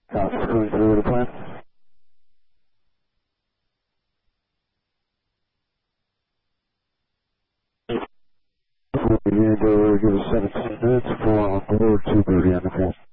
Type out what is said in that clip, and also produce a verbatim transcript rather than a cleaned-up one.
Alpha going through with the plan. We're going to give us seventeen minutes for on board two thirty on the call.